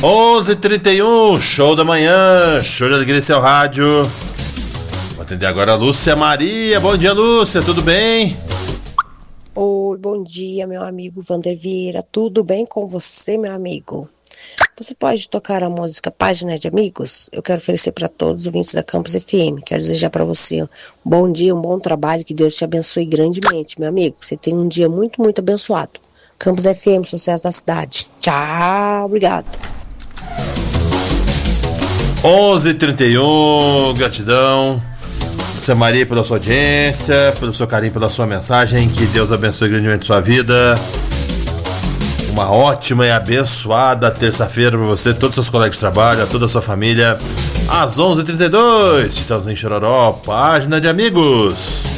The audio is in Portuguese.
11h31, show da manhã, show de alegria, seu rádio. Vou atender agora a Lúcia Maria. Bom dia, Lúcia, tudo bem? Oi, bom dia, meu amigo Vander Vieira. Tudo bem com você, meu amigo? Você pode tocar a música Página de Amigos? Eu quero oferecer para todos os ouvintes da Campus FM. Quero desejar para você um bom dia, um bom trabalho, que Deus te abençoe grandemente, meu amigo. Você tem um dia muito, muito abençoado. Campus FM, sucesso da cidade. Tchau, obrigado. 11h31, gratidão, Lúcia Maria, pela sua audiência, pelo seu carinho, pela sua mensagem. Que Deus abençoe grandemente sua vida. Uma ótima e abençoada terça-feira para você, todos os seus colegas de trabalho, toda a sua família. Às 11h32, Chitãozinho Chororó, Página de Amigos.